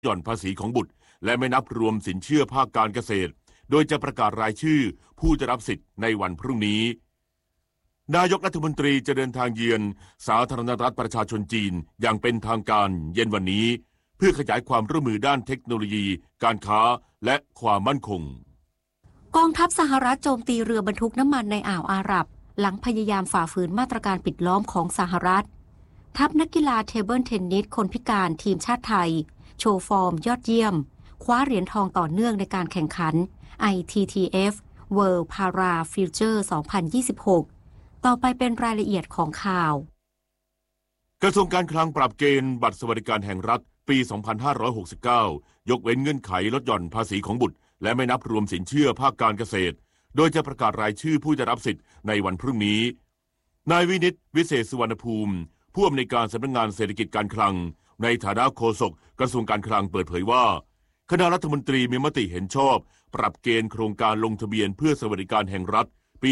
หย่อนภาษีของบุตรและไม่นับรวมสินเชื่อภาคการเกษตรโดยจะประกาศรายชื่อผู้จะรับสิทธิ์ในวันพรุ่งนี้นายกรัฐมนตรีจะเดินทางเยือนสาธารณรัฐประชาชนจีนอย่างเป็นทางการเย็นวันนี้เพื่อขยายความร่วมมือด้านเทคโนโลยีการค้าและความมั่นคงกองทัพสหรัฐโจมตีเรือบรรทุกน้ำมันในอ่าวอาหรับหลังพยายามฝ่าฝืนมาตรการปิดล้อมของสหรัฐทัพนักกีฬาเทเบิลเทนนิสคนพิการทีมชาติไทยโชว์ฟอร์มยอดเยี่ยมคว้าเหรียญทองต่อเนื่องในการแข่งขัน ITTF World Para Future 2026 ต่อไปเป็นรายละเอียดของข่าวกระทรวงการคลังปรับเกณฑ์บัตรสวัสดิการแห่งรัฐปี 2569 ยกเว้นเงื่อนไขลดหย่อนภาษีของบุตรและไม่นับรวมสินเชื่อภาคการเกษตรโดยจะประกาศรายชื่อผู้จะรับสิทธิ์ในวันพรุ่งนี้นายวินิตวิเศษสุวรรณภูมิผู้อำนวยการสำนักงานเศรษฐกิจการคลังในฐานะโฆษกกระทรวงการคลังเปิดเผยว่าคณะรัฐมนตรีมีมติเห็นชอบปรับเกณฑ์โครงการลงทะเบียนเพื่อสวัสดิการแห่งรัฐปี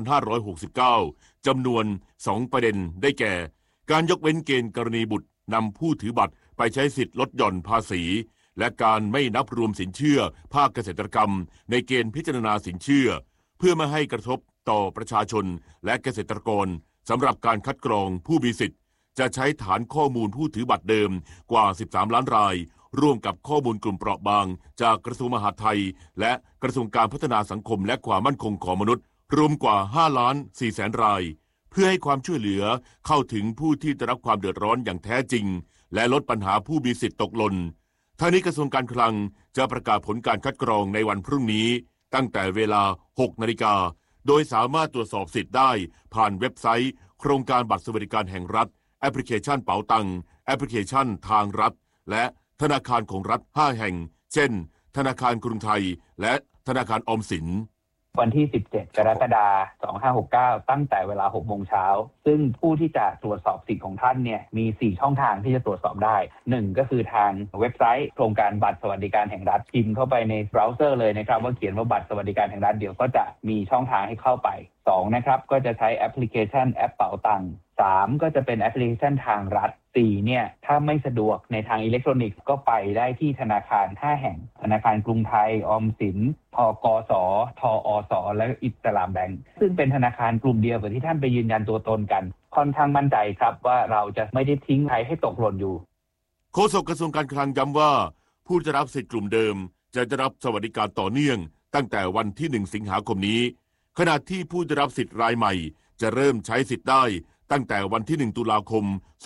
2569 จำนวน 2 ประเด็นได้แก่การยกเว้นเกณฑ์กรณีบุตรนำผู้ถือบัตรไปใช้สิทธิ์ลดหย่อนภาษีและการไม่นับรวมสินเชื่อภาคเกษตรกรรมในเกณฑ์พิจารณาสินเชื่อเพื่อไม่ให้กระทบต่อประชาชนและเกษตรกรสำหรับการคัดกรองผู้มีสิทธิ์จะใช้ฐานข้อมูลผู้ถือบัตรเดิมกว่า 13 ล้านรายร่วมกับข้อมูลกลุ่มเปราะบางจากกระทรวงมหาดไทยและกระทรวงการพัฒนาสังคมและความมั่นคงของมนุษย์รวมกว่า 5.4 แสนรายเพื่อให้ความช่วยเหลือเข้าถึงผู้ที่ได้รับความเดือดร้อนอย่างแท้จริงและลดปัญหาผู้มีสิทธิ์ตกหล่นทางนี้กระทรวงการคลังจะประกาศผลการคัดกรองในวันพรุ่งนี้ตั้งแต่เวลา 6 นาฬิกาโดยสามารถตรวจสอบสิทธิ์ได้ผ่านเว็บไซต์โครงการบัตรสวัสดิการแห่งรัฐแอปพลิเคชันเป๋าตังแอปพลิเคชันทางรัฐและธนาคารของรัฐ 5 แห่งเช่นธนาคารกรุงไทยและธนาคารออมสินวันที่ 17 กรกฎาคม 2569 ตั้งแต่เวลา 6 โมงเช้าซึ่งผู้ที่จะตรวจสอบสิทธิ์ของท่านเนี่ยมี 4 ช่องทางที่จะตรวจสอบได้ 1 ก็คือทางเว็บไซต์โครงการบัตรสวัสดิการแห่งรัฐพิมพ์เข้าไปในเบราว์เซอร์เลยนะครับว่าเขียนว่าบัตรสวัสดิการแห่งรัฐเดี๋ยวก็จะมีช่องทางให้เข้าไป 2 นะครับก็จะใช้แอปพลิเคชันแอปเป๋าตังค์ 3 ก็จะเป็นแอปพลิเคชันทางรัฐ 4 เนี่ยถ้าไม่สะดวกในทางอิเล็กทรอนิกส์ก็ไปได้ที่ธนาคาร 5 แห่งธนาคารกรุงไทยออมสินธกสทอสและอิสลามแบงก์ซึ่งเป็นธนาคารกลุ่มเดียวกับที่ท่านไปยืนยันตัวตนกันค่อนข้างมั่นใจครับว่าเราจะไม่ได้ทิ้งใครให้ตกหล่นอยู่โฆษกกระทรวงการคลังย้ำว่าผู้จะรับสิทธิ์กลุ่มเดิมจะได้รับสวัสดิการต่อเนื่องตั้งแต่วันที่ 1 สิงหาคมนี้ขณะที่ผู้จะรับสิทธิ์รายใหม่จะเริ่มใช้สิทธิ์ได้ตั้งแต่วันที่ 1 ตุลาคม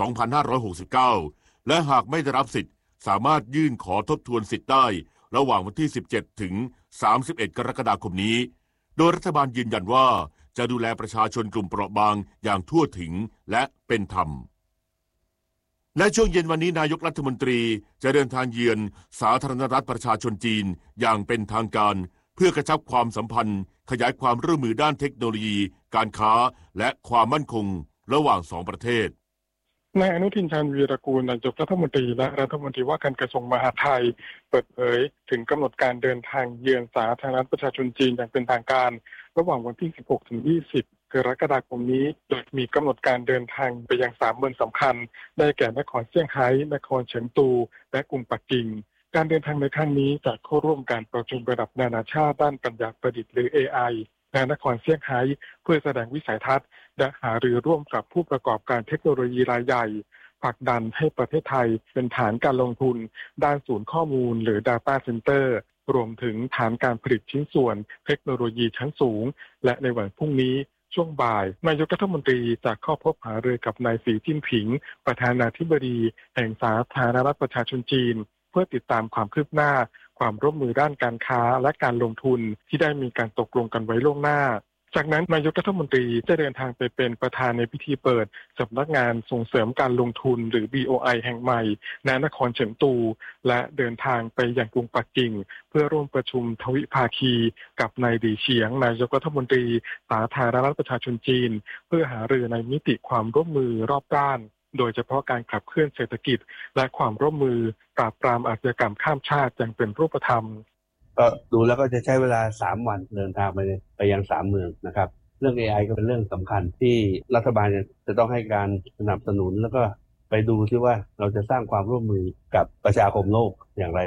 2569 และหากไม่ได้รับสิทธิ์สามารถยื่นขอทบทวนสิทธิ์ได้ระหว่างวันที่ 17 ถึง 31 กรกฎาคมนี้โดยรัฐบาลยืนยันว่าจะดูแลประชาชนกลุ่มเปราะบางอย่างทั่วถึงและเป็นธรรมและช่วงเย็นวันนี้นายกรัฐมนตรีจะเดินทางเยือนสาธารณรัฐประชาชนจีนอย่างเป็นทางการเพื่อกระชับความสัมพันธ์ขยายความร่วมมือด้านเทคโนโลยีการค้าและความมั่นคงระหว่างสองประเทศนายอนุทินชาญวีรกูลนายกรัฐมนตรีและรัฐมนตรีว่าการกระทรวงมหาดไทยเปิดเผยถึงกำหนดการเดินทางเยือนสาธารณรัฐประชาชนจีนอย่างเป็นทางการระหว่างวันที่ 16 ถึง 20 กรกฎาคมนี้โดยมีกำหนดการเดินทางไปยัง3 เมืองสำคัญได้แก่นครเซี่ยงไฮ้นครเฉิงตูและกรุงปักกิ่งการเดินทางในครั้งนี้จะเข้าร่วมการประชุมระดับนานาชาติด้านปัญญาประดิษฐ์หรือ AI ณนครเซี่ยงไฮ้เพื่อแสดงวิสัยทัศน์และหารือร่วมกับผู้ประกอบการเทคโนโลยีรายใหญ่ผลักดันให้ประเทศไทยเป็นฐานการลงทุนด้านศูนย์ข้อมูลหรือ Data Center รวมถึงฐานการผลิตชิ้นส่วนเทคโนโลยีชั้นสูงและในวันพรุ่งนี้ช่วงบ่ายนายกรัฐมนตรีจะเข้าพบหารือกับนายสีจิ้นผิงประธานาธิบดีแห่งสาธารณรัฐประชาชนจีนเพื่อติดตามความคืบหน้าความร่วมมือด้านการค้าและการลงทุนที่ได้มีการตกลงกันไว้ล่วงหน้าจากนั้นนายกรัฐมนตรีจะเดินทางไปเป็นประธานในพิธีเปิดสำนักงานส่งเสริมการลงทุนหรือ BOI แห่งใหม่ณนครเฉิงตูและเดินทางไปยังกรุงปักกิ่งเพื่อร่วมประชุมทวิภาคีกับนายหลี่เฉียงนายกรัฐมนตรีสาธารณรัฐประชาชนจีนเพื่อหารือในมิติความร่วมมือรอบด้านโดยเฉพาะการขับเคลื่อนเศรษฐกิจและความร่วมมือปราบปรามอาชญากรรมข้ามชาติอย่างเป็นรูปธรรมก็ดูแล้วก็จะใช้เวลา3 วันเดินทางไปยัง3 เมืองนะครับเรื่อง AI ก็เป็นเรื่องสำคัญที่รัฐบาลจะต้องให้การสนับสนุนแล้วก็ไปดูซิว่าเราจะสร้างความร่วมมือกับประชาคมโลกอย่างไร